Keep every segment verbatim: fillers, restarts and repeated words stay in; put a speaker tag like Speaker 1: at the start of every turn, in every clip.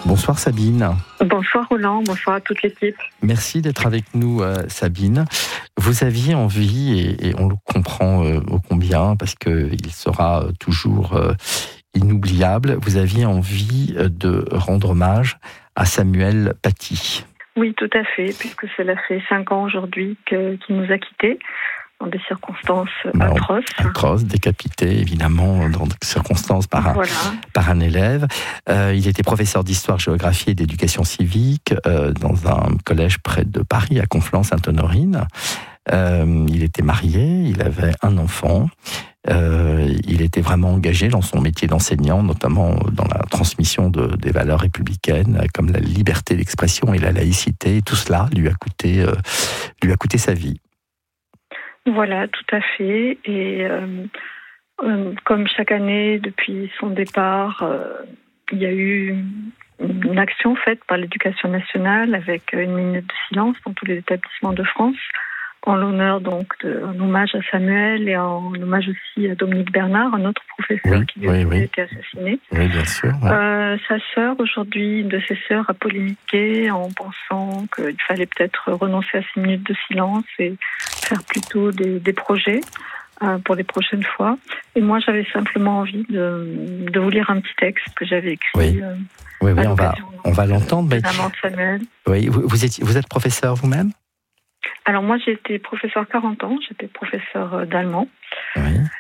Speaker 1: Bonsoir Sabine.
Speaker 2: Bonsoir Roland, bonsoir à toute l'équipe.
Speaker 1: Merci d'être avec nous euh, Sabine. Vous aviez envie, et, et on le comprend euh, ô combien, parce qu'il sera toujours euh, inoubliable, vous aviez envie de rendre hommage à Samuel Paty.
Speaker 2: Oui, tout à fait, puisque cela fait cinq ans aujourd'hui que, qu'il nous a quittés. Dans des circonstances
Speaker 1: non,
Speaker 2: atroces.
Speaker 1: Atroces, décapité, évidemment, dans des circonstances par un,
Speaker 2: voilà.
Speaker 1: par un élève. Euh, il était professeur d'histoire, géographie et d'éducation civique euh, dans un collège près de Paris, à Conflans-Sainte-Honorine. Euh, il était marié, il avait un enfant. Euh, il était vraiment engagé dans son métier d'enseignant, notamment dans la transmission de, des valeurs républicaines, comme la liberté d'expression et la laïcité. Tout cela lui a coûté, euh, lui a coûté sa vie.
Speaker 2: Voilà, tout à fait. Et euh, euh, comme chaque année, depuis son départ, euh, il y a eu une action faite par l'Éducation nationale avec une minute de silence dans tous les établissements de France, en l'honneur donc d'un hommage à Samuel et en hommage aussi à Dominique Bernard, un autre professeur
Speaker 1: oui,
Speaker 2: qui lui
Speaker 1: oui,
Speaker 2: a
Speaker 1: oui.
Speaker 2: été assassiné.
Speaker 1: Oui, bien sûr. Ouais.
Speaker 2: Euh, sa sœur, aujourd'hui, une de ses sœurs, a polémiqué en pensant qu'il fallait peut-être renoncer à ces minutes de silence et faire plutôt des, des projets euh, pour les prochaines fois. Et moi, j'avais simplement envie de, de vous lire un petit texte que j'avais écrit.
Speaker 1: Oui,
Speaker 2: euh,
Speaker 1: oui, oui on va, on va l'entendre. Mais...
Speaker 2: Samuel.
Speaker 1: Oui, vous, vous, êtes, vous êtes professeur vous-même ?
Speaker 2: Alors moi, j'ai été professeur quarante ans, j'étais professeur d'allemand.
Speaker 1: Oui.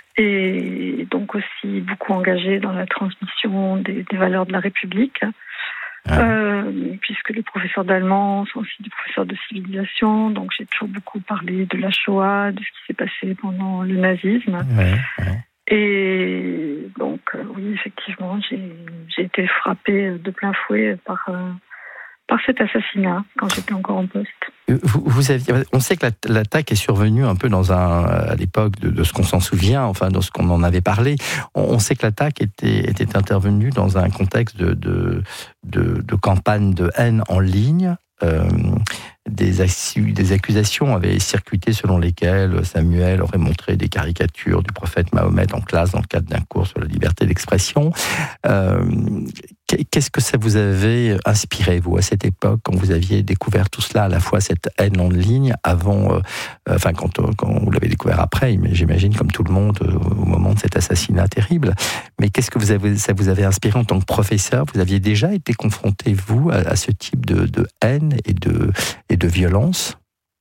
Speaker 2: Et donc aussi beaucoup engagée dans la transmission des, des valeurs de la République. Ouais. Euh, puisque les professeurs d'allemand sont aussi des professeurs de civilisation, donc j'ai toujours beaucoup parlé de la Shoah, de ce qui s'est passé pendant le nazisme.
Speaker 1: Ouais, ouais.
Speaker 2: Et donc, euh, oui, effectivement, j'ai, j'ai été frappée de plein fouet par... Euh, par cet assassinat, quand j'étais encore en poste.
Speaker 1: Vous, vous aviez, on sait que l'attaque est survenue un peu dans un, à l'époque de, de ce qu'on s'en souvient, enfin de ce qu'on en avait parlé. On, on sait que l'attaque était, était intervenue dans un contexte de, de, de, de campagne de haine en ligne. Euh, des, des accusations avaient circuité selon lesquelles Samuel aurait montré des caricatures du prophète Mahomet en classe dans le cadre d'un cours sur la liberté d'expression. Euh, qu'est-ce que ça vous avait inspiré, vous, à cette époque, quand vous aviez découvert tout cela, à la fois cette haine en ligne, avant, euh, enfin, quand, quand vous l'avez découvert après, mais j'imagine, comme tout le monde, euh, au moment de cet assassinat terrible. Mais qu'est-ce que vous avez, ça vous avait inspiré en tant que professeur ? Vous aviez déjà été confronté, vous, à, à ce type de, de haine et de, et de violence ?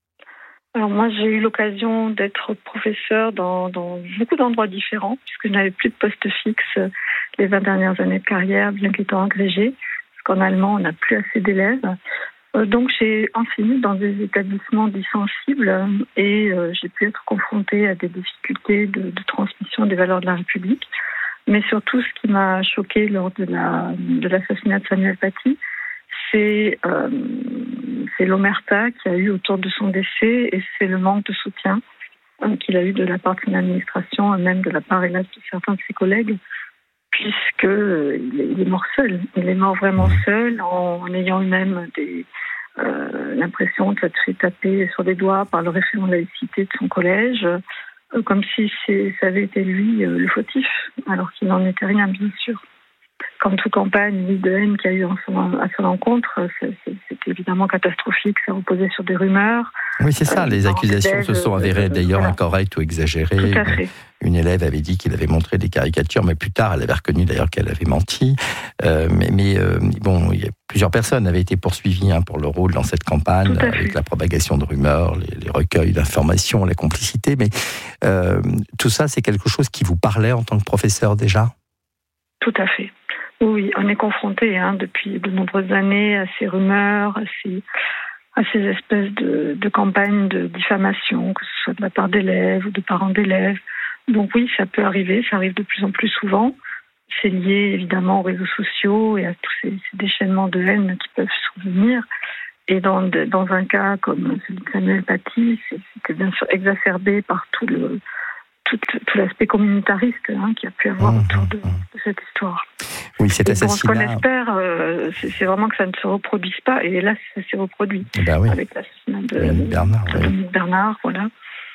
Speaker 2: Alors moi, j'ai eu l'occasion d'être professeur dans, dans beaucoup d'endroits différents, puisque je n'avais plus de poste fixe les vingt dernières années de carrière, bien qu'étant agrégée, parce qu'en allemand, on n'a plus assez d'élèves. Donc j'ai enseigné dans des établissements dits sensibles et euh, j'ai pu être confrontée à des difficultés de, de transmission des valeurs de la République. Mais surtout, ce qui m'a choquée lors de, la, de l'assassinat de Samuel Paty, c'est, euh, c'est l'omerta qu'il y a eu autour de son décès et c'est le manque de soutien euh, qu'il a eu de la part de son administration et même de la part, hélas, de certains de ses collègues, puisqu'il euh, il est mort seul. Il est mort vraiment seul en, en ayant eu même des, euh, l'impression de s'être fait taper sur les doigts par le référent laïcité de son collège, euh, comme si c'est, ça avait été lui euh, le fautif, alors qu'il n'en était rien, bien sûr. Comme toute campagne de haine qu'il y a eu en son, à son encontre, c'est, c'est, c'est évidemment catastrophique, ça reposait sur des rumeurs.
Speaker 1: Oui, c'est ça, euh, les accusations se sont avérées d'ailleurs voilà. incorrectes ou exagérées.
Speaker 2: Tout à fait.
Speaker 1: Une élève avait dit qu'il avait montré des caricatures, mais plus tard, elle avait reconnu d'ailleurs qu'elle avait menti. Euh, mais mais euh, bon, il y a plusieurs personnes avaient été poursuivies hein, pour leur rôle dans cette campagne, avec la propagation de rumeurs, les, les recueils d'informations, la complicité. Mais euh, tout ça, c'est quelque chose qui vous parlait en tant que professeur déjà ?
Speaker 2: Tout à fait. Oui, on est confronté hein, depuis de nombreuses années à ces rumeurs, à ces, à ces espèces de, de campagnes de diffamation, que ce soit de la part d'élèves ou de parents d'élèves. Donc oui, ça peut arriver, ça arrive de plus en plus souvent. C'est lié évidemment aux réseaux sociaux et à tous ces, ces déchaînements de haine qui peuvent survenir. Et dans, dans un cas comme celui de Samuel Paty, c'était bien sûr exacerbé par tout le tout, tout l'aspect communautariste hein, qu'il y a pu avoir mmh, autour de, de cette histoire.
Speaker 1: Oui, cet assassinat.
Speaker 2: Bon, ce qu'on espère, euh, c'est, c'est vraiment que ça ne se reproduise pas. Et là, ça s'est reproduit
Speaker 1: ben oui.
Speaker 2: avec l'assassinat de
Speaker 1: Dominique Bernard.
Speaker 2: De oui. Bernard, voilà.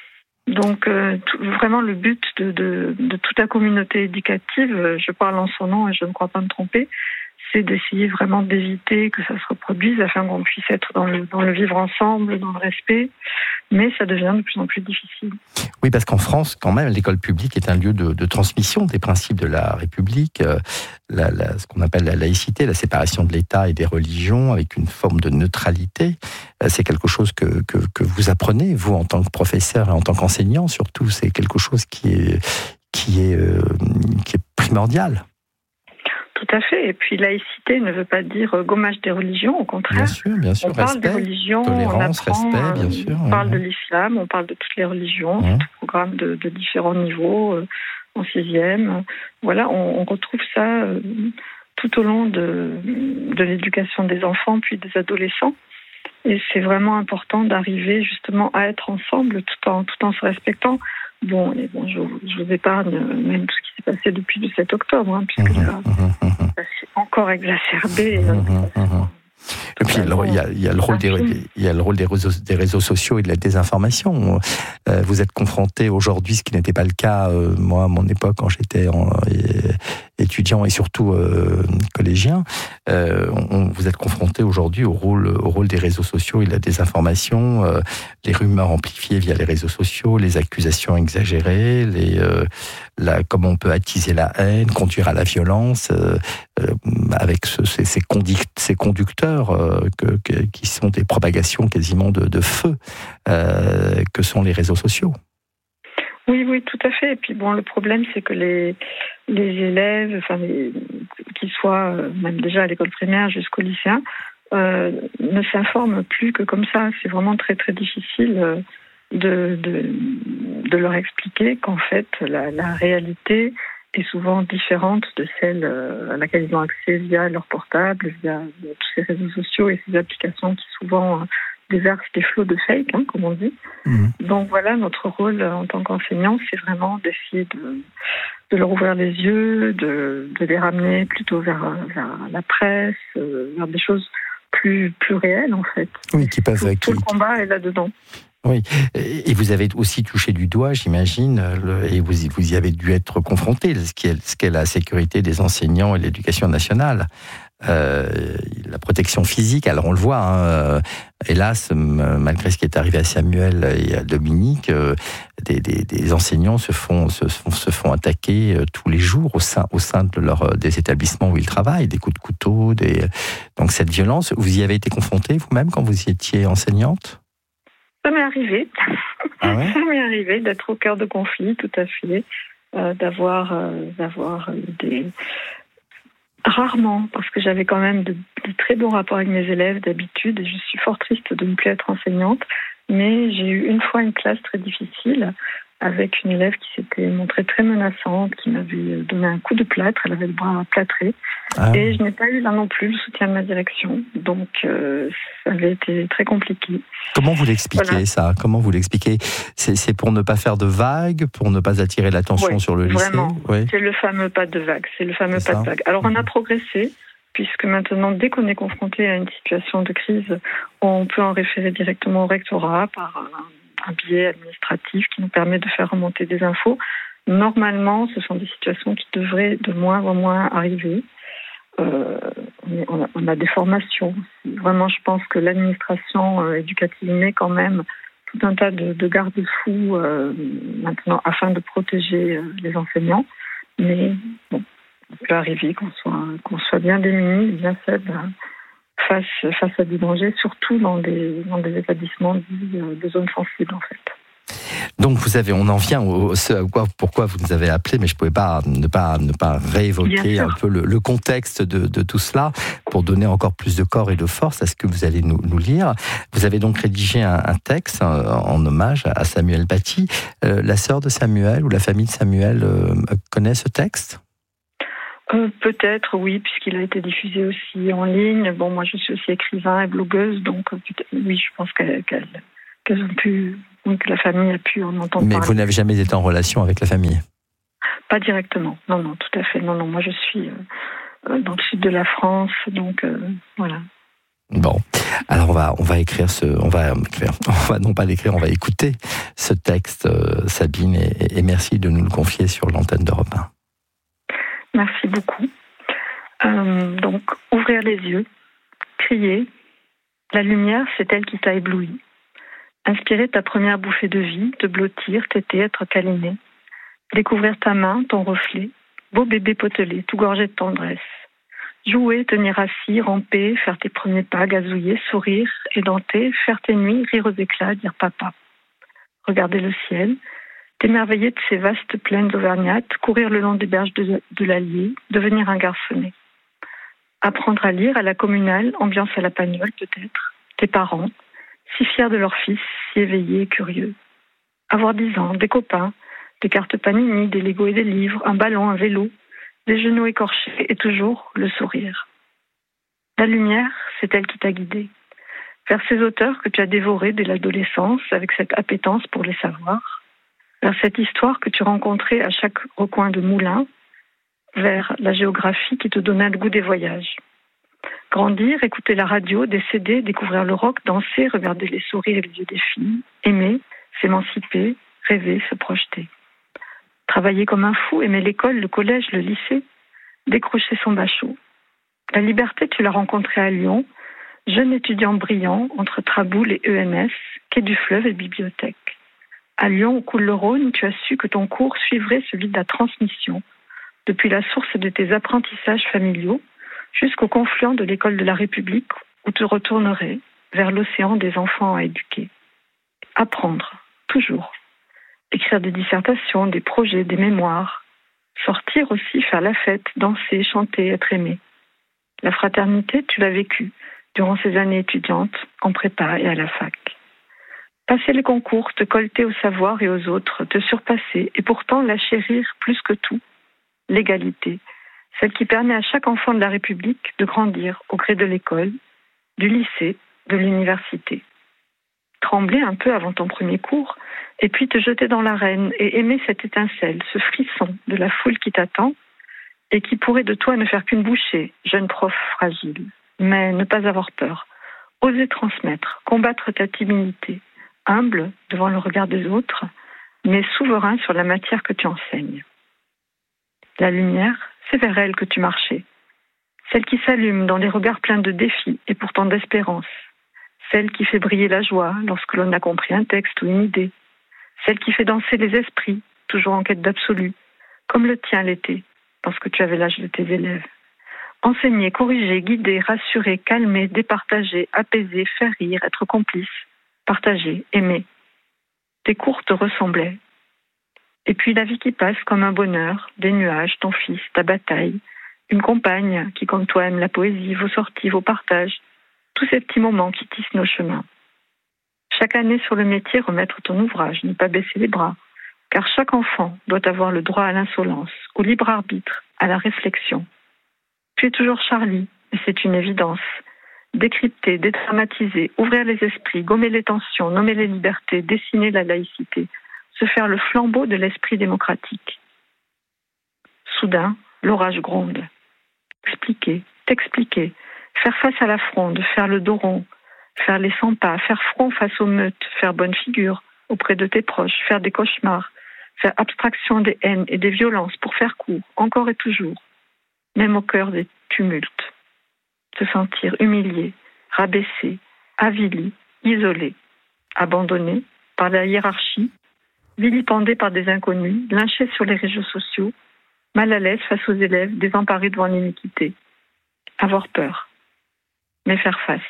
Speaker 2: Donc, euh, tout, vraiment, le but de, de, de toute la communauté éducative, je parle en son nom et je ne crois pas me tromper, c'est d'essayer vraiment d'éviter que ça se reproduise afin qu'on puisse être dans le, dans le vivre ensemble, dans le respect. Mais ça devient de plus en plus difficile.
Speaker 1: Oui, parce qu'en France, quand même, l'école publique est un lieu de, de transmission des principes de la République, euh, la, la, ce qu'on appelle la laïcité, la séparation de l'État et des religions, avec une forme de neutralité. Euh, c'est quelque chose que, que, que vous apprenez, vous, en tant que professeur et en tant qu'enseignant, surtout. C'est quelque chose qui est, qui est, euh, qui est primordial.
Speaker 2: Tout à fait. Et puis laïcité ne veut pas dire gommage des religions, au contraire.
Speaker 1: Bien sûr, bien sûr.
Speaker 2: On parle
Speaker 1: respect,
Speaker 2: des religions,
Speaker 1: tolérance,
Speaker 2: on apprend,
Speaker 1: respect, bien sûr.
Speaker 2: On
Speaker 1: ouais,
Speaker 2: parle
Speaker 1: ouais.
Speaker 2: de l'islam, on parle de toutes les religions,
Speaker 1: Ouais.
Speaker 2: tout programme de, de différents niveaux, euh, en sixième. Voilà, on, on retrouve ça euh, tout au long de, de l'éducation des enfants, puis des adolescents. Et c'est vraiment important d'arriver justement à être ensemble tout en, tout en se respectant. Bon, et bon, je, je vous épargne même tout ce qui s'est passé depuis le sept octobre, hein, puisque
Speaker 1: Mmh,
Speaker 2: là,
Speaker 1: mmh, mmh.
Speaker 2: ça s'est encore exacerbé.
Speaker 1: Mmh, mmh, mmh. Et puis il y a, il y a le rôle des, il y a le rôle des réseaux, des réseaux sociaux et de la désinformation. Euh, vous êtes confronté aujourd'hui, ce qui n'était pas le cas euh, moi à mon époque quand j'étais en, euh, étudiant et surtout euh, collégien. Euh, on, vous êtes confronté aujourd'hui au rôle, au rôle des réseaux sociaux et de la désinformation, euh, les rumeurs amplifiées via les réseaux sociaux, les accusations exagérées, les, euh, la, comment on peut attiser la haine, conduire à la violence, euh, euh, avec ce, ces, ces, conduct, ces conducteurs euh, que, que, qui sont des propagations quasiment de, de feu, euh, que sont les réseaux sociaux.
Speaker 2: Oui, oui, tout à fait. Et puis bon, le problème, c'est que les, les élèves, enfin, les, qu'ils soient même déjà à l'école primaire jusqu'au lycéen, euh, ne s'informent plus que comme ça. C'est vraiment très, très difficile de, de, de leur expliquer qu'en fait, la, la réalité est souvent différente de celle à laquelle ils ont accès via leur portable, via tous ces réseaux sociaux et ces applications qui souvent déversent des flots de fake, hein, comme on dit. Mmh. Donc voilà, notre rôle en tant qu'enseignant, c'est vraiment d'essayer de, de leur ouvrir les yeux, de, de les ramener plutôt vers, vers la presse, vers des choses plus, plus réelles en fait.
Speaker 1: Oui, qui peuvent...
Speaker 2: Tout,
Speaker 1: qui...
Speaker 2: tout le combat est là-dedans.
Speaker 1: Oui, et vous avez aussi touché du doigt, j'imagine, le, et vous, vous y avez dû être confronté, ce qu'est, ce qu'est la sécurité des enseignants et l'éducation nationale. Euh, la protection physique, alors on le voit, hein, hélas, malgré ce qui est arrivé à Samuel et à Dominique, euh, des, des, des enseignants se font, se, se font attaquer tous les jours au sein, au sein de leur, des établissements où ils travaillent, des coups de couteau, des... donc cette violence, vous y avez été confrontée vous-même quand vous y étiez enseignante ?
Speaker 2: Ça m'est arrivé.
Speaker 1: Ah ouais?
Speaker 2: Ça m'est arrivé d'être au cœur de conflits, tout à fait, euh, d'avoir, euh, d'avoir des... Rarement, parce que j'avais quand même de, de très bons rapports avec mes élèves d'habitude, et je suis fort triste de ne plus être enseignante, mais j'ai eu une fois une classe très difficile, avec une élève qui s'était montrée très menaçante, qui m'avait donné un coup de plâtre, elle avait le bras plâtré, ah. et je n'ai pas eu là non plus le soutien de ma direction, donc euh, ça avait été très compliqué.
Speaker 1: Comment vous l'expliquez voilà. ça ? Comment vous l'expliquez ? c'est, c'est pour ne pas faire de vagues, pour ne pas attirer l'attention
Speaker 2: oui,
Speaker 1: sur le lycée ?
Speaker 2: Vraiment,
Speaker 1: oui.
Speaker 2: c'est le fameux pas de vague, c'est le fameux c'est pas ça. de vague. Alors on a progressé, puisque maintenant, dès qu'on est confronté à une situation de crise, on peut en référer directement au rectorat par un un biais administratif qui nous permet de faire remonter des infos. Normalement, ce sont des situations qui devraient de moins en moins arriver. Euh, on, a, on a des formations. Vraiment, je pense que l'administration euh, éducative met quand même tout un tas de, de garde-fous euh, maintenant afin de protéger euh, les enseignants. Mais bon, il peut arriver qu'on soit, qu'on soit bien démunis, bien faibles face, face à des dangers, surtout dans des, dans des établissements de, de zones sensibles, en fait.
Speaker 1: Donc, vous avez, on en vient au, ce à quoi, pourquoi vous nous avez appelé, mais je ne pouvais pas ne pas, ne pas réévoquer un peu le, le contexte de, de tout cela pour donner encore plus de corps et de force à ce que vous allez nous, nous lire. Vous avez donc rédigé un, un texte en, en hommage à Samuel Paty. Euh, la sœur de Samuel ou la famille de Samuel euh, connaît ce texte ?
Speaker 2: Euh, peut-être, oui, puisqu'il a été diffusé aussi en ligne. Bon, moi, je suis aussi écrivain et blogueuse, donc oui, je pense qu'elle, qu'elle, qu'elles ont pu, que la famille a pu en entendre
Speaker 1: Mais
Speaker 2: parler.
Speaker 1: vous n'avez jamais été en relation avec la famille ?
Speaker 2: Pas directement, non, non, tout à fait. Non, non, moi, je suis euh, dans le sud de la France, donc euh, voilà.
Speaker 1: Bon, alors on va on va écrire ce, on va écrire, on va non pas l'écrire, on va écouter ce texte, euh, Sabine, et, et merci de nous le confier sur l'antenne d'Europe un.
Speaker 2: Merci beaucoup. Euh, donc, ouvrir les yeux, crier. La lumière, c'est elle qui t'a ébloui. Inspirer ta première bouffée de vie, te blottir, t'aider, être câliné. Découvrir ta main, ton reflet. Beau bébé potelé, tout gorgé de tendresse. Jouer, tenir assis, ramper, faire tes premiers pas, gazouiller, sourire, édenter, faire tes nuits, rire aux éclats, dire papa. Regarder le ciel, t'émerveiller de ces vastes plaines auvergnates, courir le long des berges de, de l'Allier, devenir un garçonnet. Apprendre à lire à la communale, ambiance à la Pagnole peut-être, tes parents, si fiers de leur fils, si éveillés et curieux. Avoir dix ans, des copains, des cartes Panini, des Legos et des livres, un ballon, un vélo, des genoux écorchés et toujours le sourire. La lumière, c'est elle qui t'a guidé. Vers ces auteurs que tu as dévorés dès l'adolescence avec cette appétence pour les savoirs, vers cette histoire que tu rencontrais à chaque recoin de moulin, vers la géographie qui te donna le goût des voyages. Grandir, écouter la radio, des C D, découvrir le rock, danser, regarder les sourires et les yeux des filles, aimer, s'émanciper, rêver, se projeter. Travailler comme un fou, aimer l'école, le collège, le lycée, décrocher son bachot. La liberté, tu l'as rencontrée à Lyon, jeune étudiant brillant entre Traboul et E N S, quai du fleuve et bibliothèque. À Lyon, où coule le Rhône, tu as su que ton cours suivrait celui de la transmission, depuis la source de tes apprentissages familiaux jusqu'au confluent de l'école de la République où tu retournerais vers l'océan des enfants à éduquer. Apprendre, toujours. Écrire des dissertations, des projets, des mémoires. Sortir aussi, faire la fête, danser, chanter, être aimé. La fraternité, tu l'as vécue durant ces années étudiantes, en prépa et à la fac. Passer les concours, te colter au savoir et aux autres, te surpasser et pourtant la chérir plus que tout. L'égalité, celle qui permet à chaque enfant de la République de grandir au gré de l'école, du lycée, de l'université. Trembler un peu avant ton premier cours, et puis te jeter dans l'arène et aimer cette étincelle, ce frisson de la foule qui t'attend et qui pourrait de toi ne faire qu'une bouchée, jeune prof fragile. Mais ne pas avoir peur, oser transmettre, combattre ta timidité, humble devant le regard des autres, mais souverain sur la matière que tu enseignes. La lumière, c'est vers elle que tu marchais. Celle qui s'allume dans les regards pleins de défis et pourtant d'espérance. Celle qui fait briller la joie lorsque l'on a compris un texte ou une idée. Celle qui fait danser les esprits, toujours en quête d'absolu, comme le tien l'était, lorsque tu avais l'âge de tes élèves. Enseigner, corriger, guider, rassurer, calmer, départager, apaiser, faire rire, être complice, partager, aimer. Tes cours te ressemblaient. Et puis la vie qui passe comme un bonheur, des nuages, ton fils, ta bataille, une compagne qui comme toi aime la poésie, vos sorties, vos partages, tous ces petits moments qui tissent nos chemins. Chaque année sur le métier, remettre ton ouvrage, ne pas baisser les bras, car chaque enfant doit avoir le droit à l'insolence, au libre arbitre, à la réflexion. Tu es toujours Charlie, et c'est une évidence. Décrypter, dédramatiser, ouvrir les esprits, gommer les tensions, nommer les libertés, dessiner la laïcité, se faire le flambeau de l'esprit démocratique. Soudain, l'orage gronde. Expliquer, t'expliquer, faire face à la fronde, faire le dos rond, faire les cent pas, faire front face aux meutes, faire bonne figure auprès de tes proches, faire des cauchemars, faire abstraction des haines et des violences pour faire court, encore et toujours, même au cœur des tumultes. Se sentir humilié, rabaissé, avili, isolé, abandonné par la hiérarchie, vilipendé par des inconnus, lynché sur les réseaux sociaux, mal à l'aise face aux élèves, désemparé devant l'iniquité. Avoir peur, mais faire face.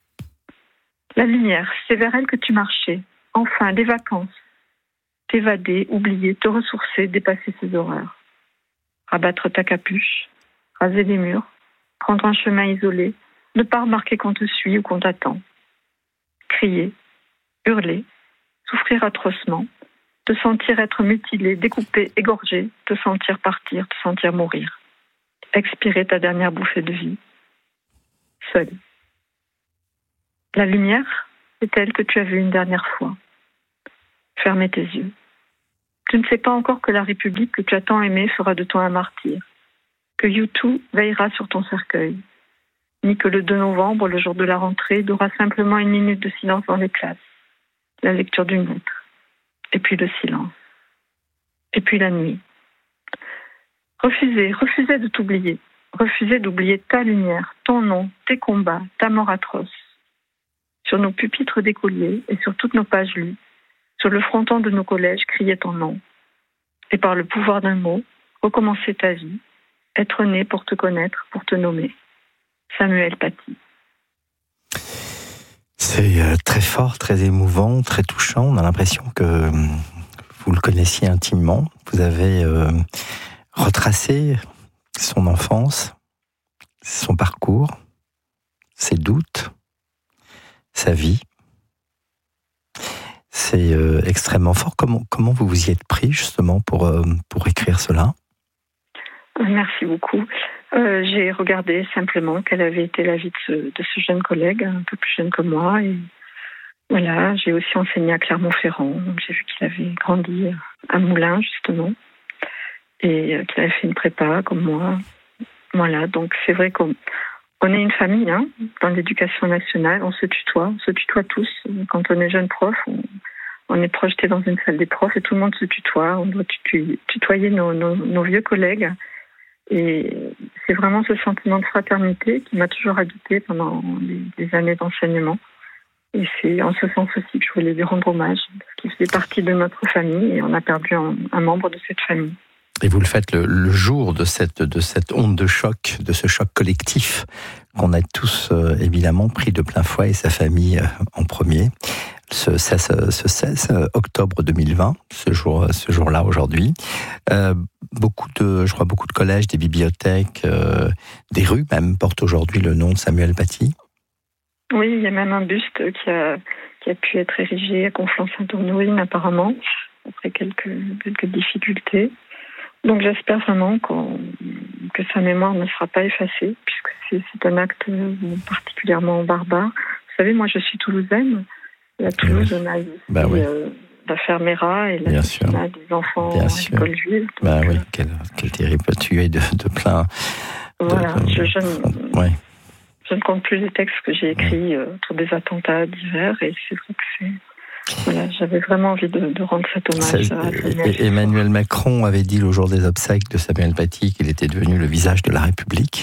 Speaker 2: La lumière, c'est vers elle que tu marchais. Enfin, les vacances. T'évader, oublier, te ressourcer, dépasser ces horreurs. Rabattre ta capuche, raser les murs, prendre un chemin isolé, ne pas remarquer qu'on te suit ou qu'on t'attend. Crier, hurler, souffrir atrocement, te sentir être mutilé, découpé, égorgé, te sentir partir, te sentir mourir. Expirer ta dernière bouffée de vie. Seul. La lumière, c'est elle que tu as vue une dernière fois. Fermez tes yeux. Tu ne sais pas encore que la République que tu as tant aimée fera de toi un martyr, que U deux veillera sur ton cercueil, ni que le deux novembre, le jour de la rentrée, aura simplement une minute de silence dans les classes, la lecture d'une lettre, et puis le silence, et puis la nuit. Refusez, refusez de t'oublier. refuser d'oublier ta lumière, ton nom, tes combats, ta mort atroce. Sur nos pupitres d'écoliers et sur toutes nos pages lues, sur le fronton de nos collèges criait ton nom. Et par le pouvoir d'un mot, recommencer ta vie, être né pour te connaître, pour te nommer. Samuel Paty.
Speaker 1: C'est très fort, très émouvant, très touchant. On a l'impression que vous le connaissiez intimement. Vous avez euh, retracé son enfance, son parcours, ses doutes, sa vie. C'est euh, extrêmement fort. Comment, comment vous vous y êtes pris justement pour, euh, pour écrire cela ?
Speaker 2: Merci beaucoup. Euh, j'ai regardé simplement quelle avait été la vie de ce, de ce jeune collègue, un peu plus jeune que moi. Et voilà, j'ai aussi enseigné à Clermont-Ferrand. Donc j'ai vu qu'il avait grandi à Moulins, justement, et qu'il avait fait une prépa comme moi. Voilà, donc c'est vrai qu'on on est une famille, hein, dans l'éducation nationale. On se tutoie, on se tutoie tous. Quand on est jeune prof, on, on est projeté dans une salle des profs et tout le monde se tutoie. On doit tutoyer, tutoyer nos, nos, nos vieux collègues. Et c'est vraiment ce sentiment de fraternité qui m'a toujours habité pendant les, les années d'enseignement. Et c'est en ce sens aussi que je voulais lui rendre hommage, parce qu'il faisait partie de notre famille et on a perdu un, un membre de cette famille.
Speaker 1: Et vous le faites le, le jour de cette, de cette onde de choc, de ce choc collectif qu'on a tous euh, évidemment pris de plein fouet, et sa famille euh, en premier. Ce seize, ce seize octobre deux mille vingt, ce jour, ce jour-là aujourd'hui, euh, beaucoup de, je crois, beaucoup de collèges, des bibliothèques, euh, des rues même portent aujourd'hui le nom de Samuel Paty.
Speaker 2: Oui, il y a même un buste qui a, qui a pu être érigé à Conflans-Sainte-Honorine apparemment, après quelques, quelques difficultés. Donc j'espère vraiment qu'on, que sa mémoire ne sera pas effacée, puisque c'est, c'est un acte particulièrement barbare. Vous savez, moi je suis toulousaine. Et à Toulouse, oui. On a eu
Speaker 1: bah oui.
Speaker 2: euh, l'affaire Mera et la des enfants
Speaker 1: Bien
Speaker 2: à
Speaker 1: sûr.
Speaker 2: l'école juive.
Speaker 1: Bah oui, quel, quel terrible tué de, de plein.
Speaker 2: Voilà,
Speaker 1: de, de,
Speaker 2: je, je, ne, ouais. je ne compte plus les textes que j'ai écrits euh, autour des attentats d'hiver, et c'est vrai que c'est. Voilà, j'avais vraiment envie de, de rendre cet hommage. À Samuel.
Speaker 1: Emmanuel Macron avait dit le jour des obsèques de Samuel Paty qu'il était devenu le visage de la République.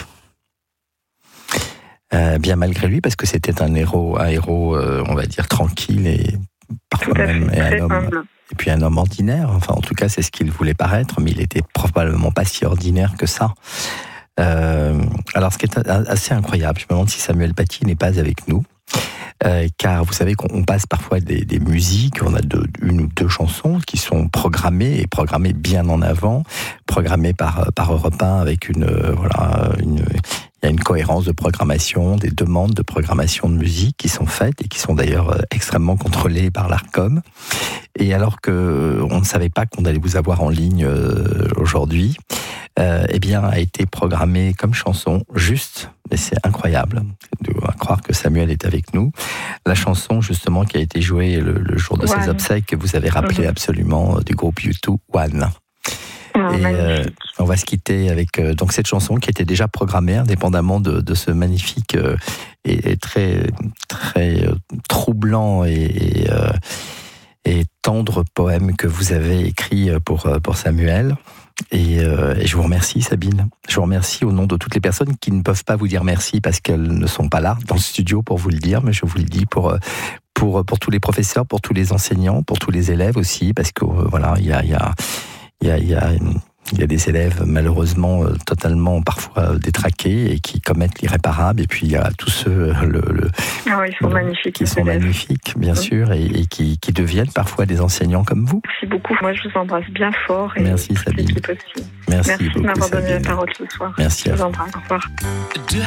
Speaker 1: Euh, bien malgré lui, parce que c'était un héros, un héros, euh, on va dire tranquille et parfois même et un homme, et puis un homme ordinaire. Enfin, en tout cas, c'est ce qu'il voulait paraître, mais il était probablement pas si ordinaire que ça. Euh, alors, ce qui est assez incroyable, je me demande si Samuel Paty n'est pas avec nous. Euh, car vous savez qu'on passe parfois des, des musiques, on a deux, une ou deux chansons qui sont programmées et programmées bien en avant, programmées par par Europe un avec une euh, voilà une il y a une cohérence de programmation, des demandes de programmation de musique qui sont faites et qui sont d'ailleurs euh, extrêmement contrôlées par l'Arcom. Et alors que on ne savait pas qu'on allait vous avoir en ligne euh, aujourd'hui, euh, eh bien a été programmée comme chanson juste, mais c'est incroyable de croire que Samuel est avec nous. La chanson justement qui a été jouée le, le jour de One. Ses obsèques, que vous avez rappelé mmh. absolument, du groupe U deux, One.
Speaker 2: Oh,
Speaker 1: et euh, on va se quitter avec euh, donc cette chanson qui était déjà programmée indépendamment de, de ce magnifique euh, et, et très très euh, troublant et, et, euh, et tendre poème que vous avez écrit pour pour Samuel. Et, euh, et je vous remercie, Sabine. Je vous remercie au nom de toutes les personnes qui ne peuvent pas vous dire merci parce qu'elles ne sont pas là dans le studio pour vous le dire, mais je vous le dis pour pour pour tous les professeurs, pour tous les enseignants, pour tous les élèves aussi, parce que euh, voilà, il y a il y a il y a il y a il y a des élèves malheureusement euh, totalement parfois détraqués et qui commettent l'irréparable, et puis il y a tous ceux le, le
Speaker 2: ah oui, ils sont
Speaker 1: le,
Speaker 2: magnifiques,
Speaker 1: qui sont
Speaker 2: élèves.
Speaker 1: magnifiques bien oui. sûr et, et qui, qui deviennent parfois des enseignants comme vous.
Speaker 2: Merci beaucoup, moi je vous embrasse bien fort et
Speaker 1: merci Sabine.
Speaker 2: Merci,
Speaker 1: merci
Speaker 2: merci
Speaker 1: beaucoup,
Speaker 2: de m'avoir
Speaker 1: Sabine.
Speaker 2: donné la parole ce soir.
Speaker 1: Merci
Speaker 2: je
Speaker 1: à
Speaker 2: vous
Speaker 1: vous.
Speaker 2: embrasse, au revoir.